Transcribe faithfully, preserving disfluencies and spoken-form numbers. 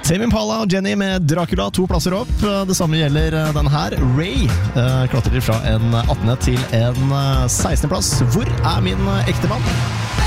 Tame Impala og Jenny med Dracula to plasser opp. Det samme gjelder den her. Ray uh, klatrer fra en attende til en sekstende plass. Hvor er min ektemann?